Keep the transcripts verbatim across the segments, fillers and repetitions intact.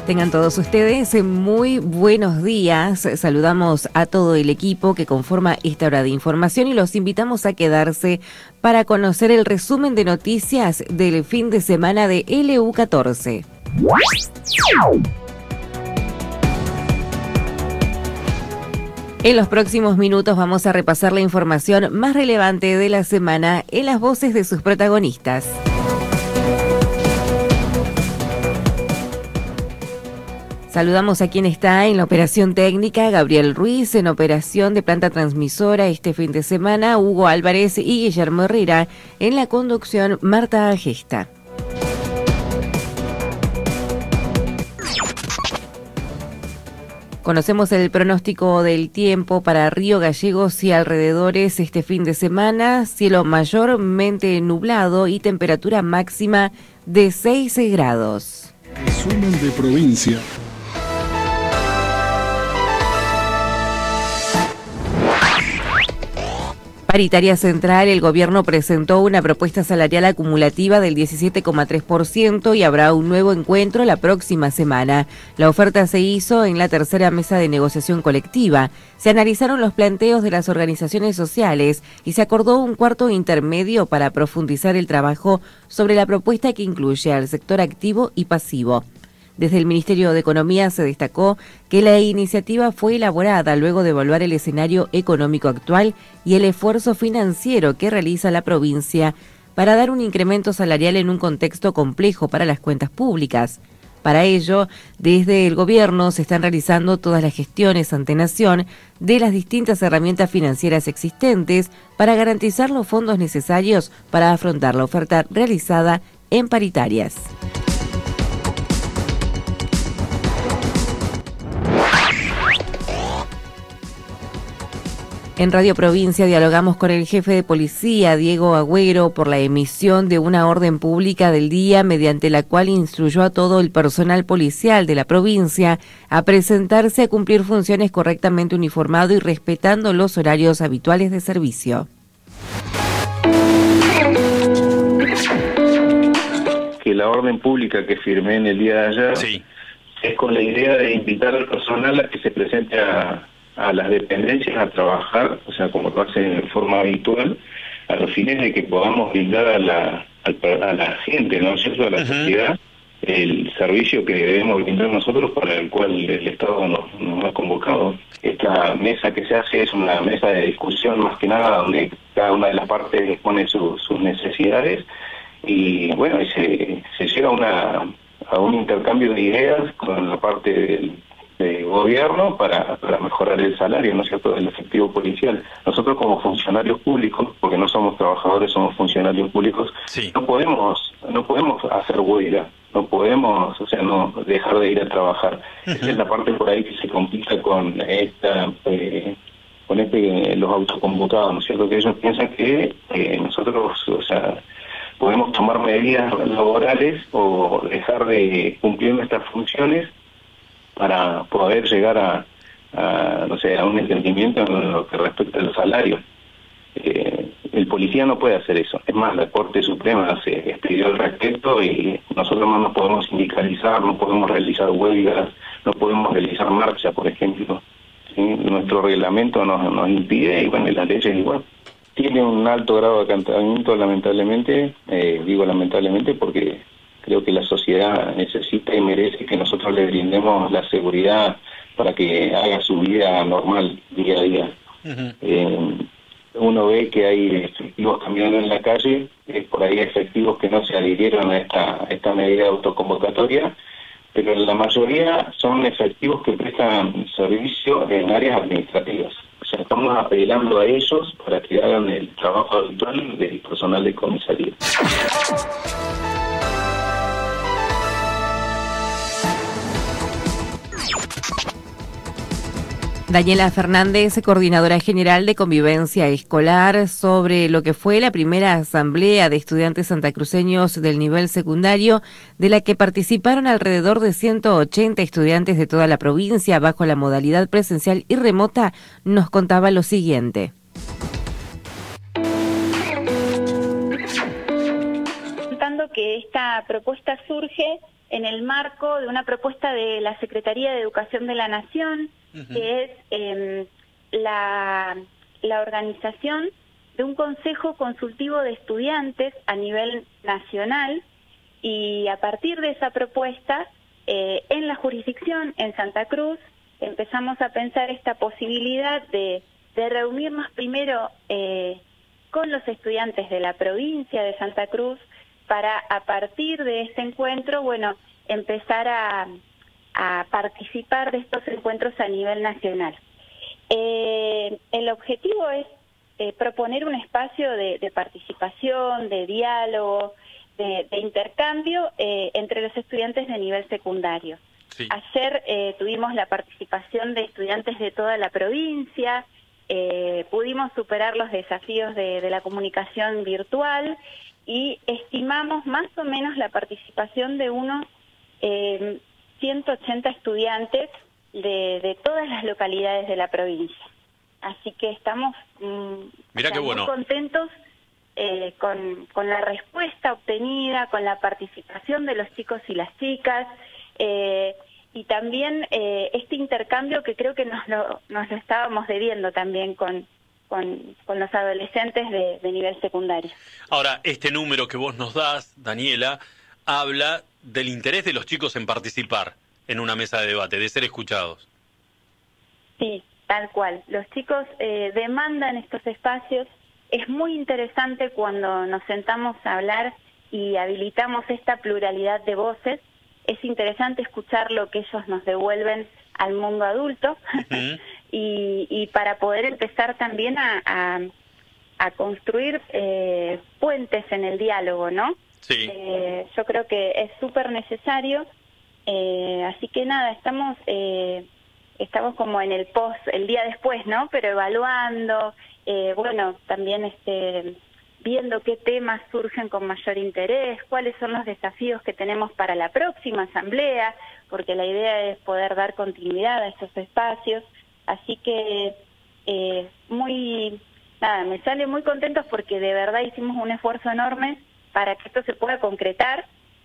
Tengan todos ustedes muy buenos días. Saludamos a todo el equipo que conforma esta hora de información y los invitamos a quedarse para conocer el resumen de noticias del fin de semana de L U catorce. En los próximos minutos vamos a repasar la información más relevante de la semana en las voces de sus protagonistas. Saludamos a quien está en la operación técnica, Gabriel Ruiz, en operación de planta transmisora este fin de semana, Hugo Álvarez y Guillermo Herrera, en la conducción, Marta Agesta. Conocemos el pronóstico del tiempo para Río Gallegos y alrededores este fin de semana, cielo mayormente nublado y temperatura máxima de seis grados. Resumen de provincia. Paritaria Central, el gobierno presentó una propuesta salarial acumulativa del diecisiete coma tres por ciento y habrá un nuevo encuentro la próxima semana. La oferta se hizo en la tercera mesa de negociación colectiva. Se analizaron los planteos de las organizaciones sociales y se acordó un cuarto intermedio para profundizar el trabajo sobre la propuesta que incluye al sector activo y pasivo. Desde el Ministerio de Economía se destacó que la iniciativa fue elaborada luego de evaluar el escenario económico actual y el esfuerzo financiero que realiza la provincia para dar un incremento salarial en un contexto complejo para las cuentas públicas. Para ello, desde el gobierno se están realizando todas las gestiones ante Nación de las distintas herramientas financieras existentes para garantizar los fondos necesarios para afrontar la oferta realizada en paritarias. En Radio Provincia dialogamos con el jefe de policía, Diego Agüero, por la emisión de una orden pública del día mediante la cual instruyó a todo el personal policial de la provincia a presentarse a cumplir funciones correctamente uniformado y respetando los horarios habituales de servicio. Que la orden pública que firmé en el día de ayer sí. es con la idea de invitar al personal a que se presente a... a las dependencias a trabajar, o sea, como lo hacen en forma habitual, a los fines de que podamos brindar a la a la gente, ¿no es cierto?, a la uh-huh. sociedad, el servicio que debemos brindar nosotros para el cual el Estado nos, nos ha convocado. Esta mesa que se hace es una mesa de discusión más que nada, donde cada una de las partes expone su, sus necesidades y, bueno, y se, se llega a, una, a un intercambio de ideas con la parte del de gobierno para, para mejorar el salario, ¿no es cierto?, del efectivo policial. Nosotros como funcionarios públicos, porque no somos trabajadores, somos funcionarios públicos, sí. no podemos no podemos hacer huelga, no podemos, o sea, no dejar de ir a trabajar. Uh-huh. Esa es la parte por ahí que se complica con esta eh, con este los autoconvocados, ¿no es cierto?, que ellos piensan que eh, nosotros, o sea, podemos tomar medidas laborales o dejar de cumplir nuestras funciones para poder llegar a, a, no sé, a un entendimiento en lo que respecta a los salarios. Eh, el policía no puede hacer eso. Es más, la Corte Suprema se expidió al respecto y nosotros no nos podemos sindicalizar, no podemos realizar huelgas, no podemos realizar marcha, por ejemplo. ¿Sí? Nuestro reglamento nos, nos impide, y bueno, las leyes igual. Tiene un alto grado de acatamiento, lamentablemente, eh, digo lamentablemente porque creo que la sociedad necesita y merece que nosotros le brindemos la seguridad para que haga su vida normal día a día. Uh-huh. Eh, uno ve que hay efectivos caminando en la calle, es por ahí efectivos que no se adhirieron a esta, a esta medida autoconvocatoria, pero la mayoría son efectivos que prestan servicio en áreas administrativas. O sea, estamos apelando a ellos para que hagan el trabajo habitual del personal de comisaría. Daniela Fernández, coordinadora general de Convivencia Escolar, sobre lo que fue la primera asamblea de estudiantes santacruceños del nivel secundario, de la que participaron alrededor de ciento ochenta estudiantes de toda la provincia bajo la modalidad presencial y remota, nos contaba lo siguiente. Que esta propuesta surge en el marco de una propuesta de la Secretaría de Educación de la Nación, uh-huh. que es eh, la, la organización de un consejo consultivo de estudiantes a nivel nacional, y a partir de esa propuesta, eh, en la jurisdicción, en Santa Cruz, empezamos a pensar esta posibilidad de, de reunirnos primero eh, con los estudiantes de la provincia de Santa Cruz, para a partir de este encuentro, bueno, empezar a, a participar de estos encuentros a nivel nacional. Eh, el objetivo es eh, proponer un espacio de, de participación, de diálogo, de, de intercambio eh, entre los estudiantes de nivel secundario. Sí. Ayer eh, tuvimos la participación de estudiantes de toda la provincia, eh, pudimos superar los desafíos de, de la comunicación virtual, y estimamos más o menos la participación de unos eh, ciento ochenta estudiantes de, de todas las localidades de la provincia. Así que estamos mm, Mirá o sea, qué bueno. muy contentos eh, con, con la respuesta obtenida, con la participación de los chicos y las chicas, eh, y también eh, este intercambio que creo que nos lo, nos lo estábamos debiendo también con... Con, con los adolescentes de, de nivel secundario. Ahora, este número que vos nos das, Daniela, habla del interés de los chicos en participar en una mesa de debate, de ser escuchados. Sí, tal cual. Los chicos eh, demandan estos espacios. Es muy interesante cuando nos sentamos a hablar y habilitamos esta pluralidad de voces. Es interesante escuchar lo que ellos nos devuelven al mundo adulto. Uh-huh. Y, y para poder empezar también a, a, a construir eh, puentes en el diálogo, ¿no? Sí. Eh, yo creo que es súper necesario, eh, así que nada, estamos eh, estamos como en el post, el día después, ¿no? Pero evaluando, eh, bueno, también este viendo qué temas surgen con mayor interés, cuáles son los desafíos que tenemos para la próxima asamblea, porque la idea es poder dar continuidad a estos espacios. Así que eh, muy, nada, me sale muy contentos porque de verdad hicimos un esfuerzo enorme para que esto se pueda concretar,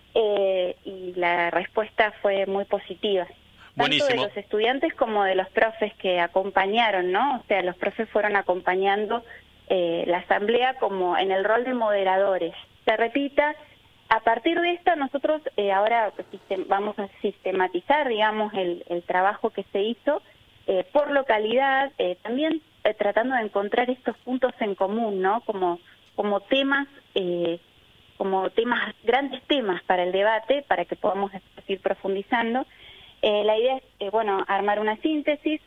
eh, y la respuesta fue muy positiva. Buenísimo. Tanto de los estudiantes como de los profes que acompañaron, ¿no? O sea, los profes fueron acompañando eh, la asamblea como en el rol de moderadores. Se repita, a partir de esto nosotros eh, ahora vamos a sistematizar, digamos, el, el trabajo que se hizo, Eh, por localidad, eh, también eh, tratando de encontrar estos puntos en común, ¿no? Como como temas, eh, como temas, grandes temas para el debate, para que podamos ir profundizando. Eh, la idea es, eh, bueno, armar una síntesis.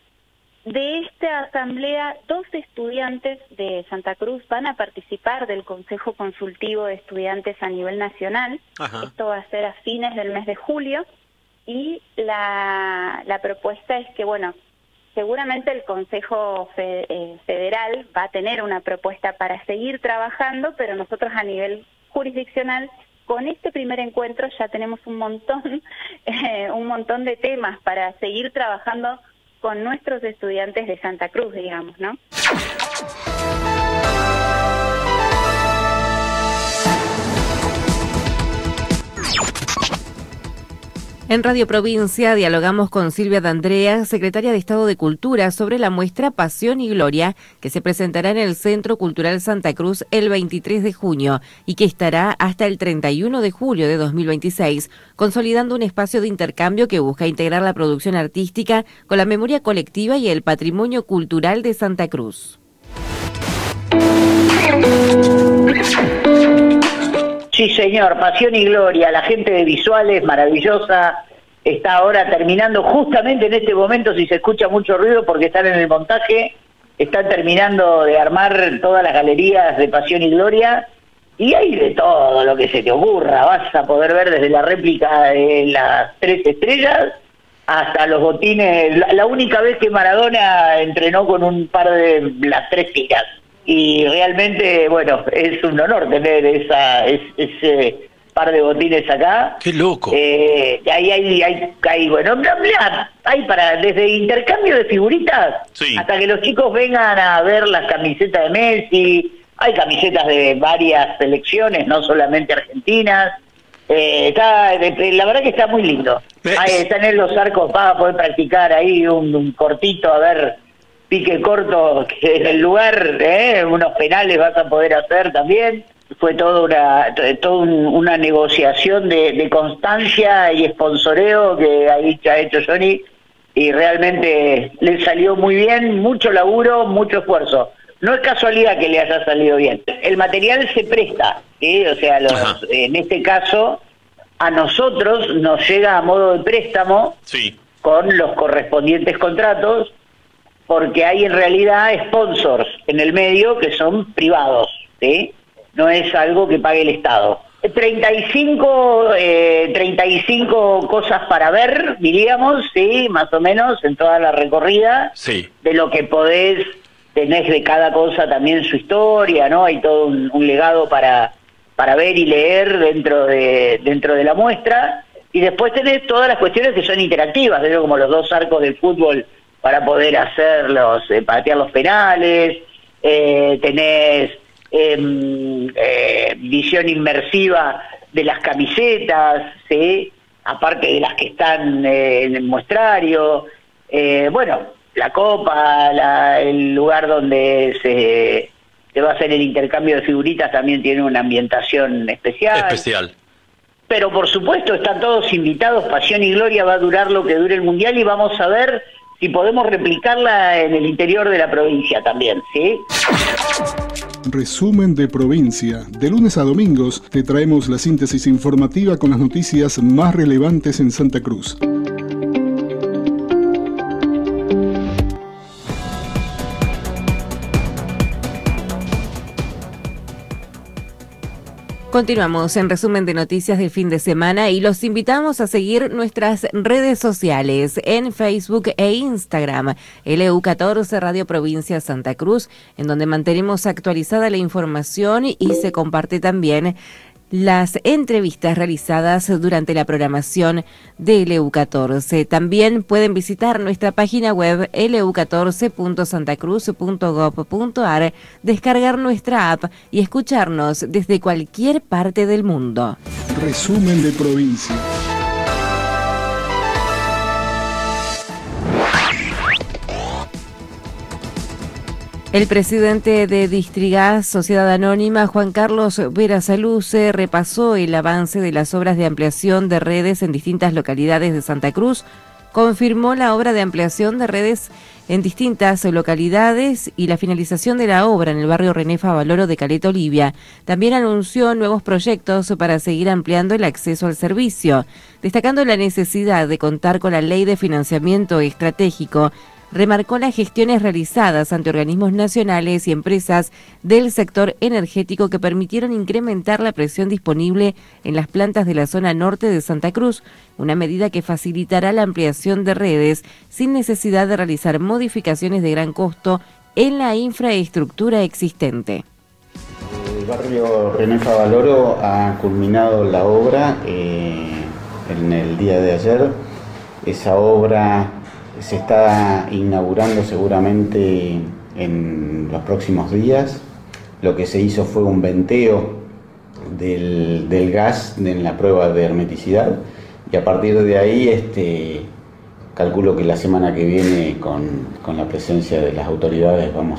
De esta asamblea, dos estudiantes de Santa Cruz van a participar del Consejo Consultivo de Estudiantes a nivel nacional. Ajá. Esto va a ser a fines del mes de julio, y la, la propuesta es que, bueno, seguramente el Consejo Fe, eh, Federal va a tener una propuesta para seguir trabajando, pero nosotros a nivel jurisdiccional, con este primer encuentro ya tenemos un montón, eh, un montón de temas para seguir trabajando con nuestros estudiantes de Santa Cruz, digamos, ¿no? En Radio Provincia dialogamos con Silvia D'Andrea, secretaria de Estado de Cultura, sobre la muestra Pasión y Gloria, que se presentará en el Centro Cultural Santa Cruz el veintitrés de junio y que estará hasta el treinta y uno de julio de dos mil veintiséis, consolidando un espacio de intercambio que busca integrar la producción artística con la memoria colectiva y el patrimonio cultural de Santa Cruz. Sí, señor, Pasión y Gloria, la gente de Visuales, maravillosa, está ahora terminando justamente en este momento, si se escucha mucho ruido porque están en el montaje, están terminando de armar todas las galerías de Pasión y Gloria, y hay de todo lo que se te ocurra, vas a poder ver desde la réplica de las tres estrellas hasta los botines, la, la única vez que Maradona entrenó con un par de las tres tiras. Y realmente, bueno, es un honor tener esa es, ese par de botines acá. ¡Qué loco! Eh, ahí hay, hay, hay, bueno, hay para, desde intercambio de figuritas, sí, hasta que los chicos vengan a ver las camisetas de Messi. Hay camisetas de varias selecciones, no solamente argentinas. Eh, está, la verdad que está muy lindo. Ahí están en los arcos, vas a poder practicar ahí un, un cortito, a ver, pique corto, que en el lugar, ¿eh? Unos penales vas a poder hacer también. Fue toda una, toda una negociación de, de constancia y sponsoreo que ahí ha hecho Johnny, y realmente le salió muy bien, mucho laburo, mucho esfuerzo. No es casualidad que le haya salido bien. El material se presta, ¿sí? O sea, los, en este caso, a nosotros nos llega a modo de préstamo, sí, con los correspondientes contratos, porque hay en realidad sponsors en el medio que son privados, ¿sí? No es algo que pague el Estado. treinta y cinco, eh, treinta y cinco cosas para ver, diríamos, sí, más o menos, en toda la recorrida, sí, de lo que podés, tenés de cada cosa también su historia, ¿no? Hay todo un, un legado para, para ver y leer dentro de, dentro de la muestra, y después tenés todas las cuestiones que son interactivas, ¿no? Como los dos arcos del fútbol para poder hacerlos, eh, patear los penales, eh, tenés Eh, eh, visión inmersiva de las camisetas, ¿sí? Aparte de las que están eh, en el muestrario, eh, bueno, la copa, la, el lugar donde se, se va a hacer el intercambio de figuritas también tiene una ambientación especial. Especial. Pero por supuesto están todos invitados, Pasión y Gloria va a durar lo que dure el Mundial y vamos a ver si podemos replicarla en el interior de la provincia también, ¿sí? Resumen de provincia. De lunes a domingos te traemos la síntesis informativa con las noticias más relevantes en Santa Cruz. Continuamos en resumen de noticias del fin de semana y los invitamos a seguir nuestras redes sociales en Facebook e Instagram, L U catorce Radio Provincia Santa Cruz, en donde mantenemos actualizada la información y se comparte también las entrevistas realizadas durante la programación de L U catorce. También pueden visitar nuestra página web l u catorce punto santa cruz punto gob punto a r, descargar nuestra app y escucharnos desde cualquier parte del mundo. Resumen de provincia. El presidente de Distrigas, Sociedad Anónima, Juan Carlos Verasaluce, repasó el avance de las obras de ampliación de redes en distintas localidades de Santa Cruz, confirmó la obra de ampliación de redes en distintas localidades y la finalización de la obra en el barrio René Favaloro de Caleta Olivia. También anunció nuevos proyectos para seguir ampliando el acceso al servicio, destacando la necesidad de contar con la ley de financiamiento estratégico. Remarcó las gestiones realizadas ante organismos nacionales y empresas del sector energético que permitieron incrementar la presión disponible en las plantas de la zona norte de Santa Cruz, una medida que facilitará la ampliación de redes sin necesidad de realizar modificaciones de gran costo en la infraestructura existente. El barrio René Favaloro ha culminado la obra eh, en el día de ayer. Esa obra se está inaugurando seguramente en los próximos días. Lo que se hizo fue un venteo del, del gas en la prueba de hermeticidad y a partir de ahí este, calculo que la semana que viene con, con la presencia de las autoridades vamos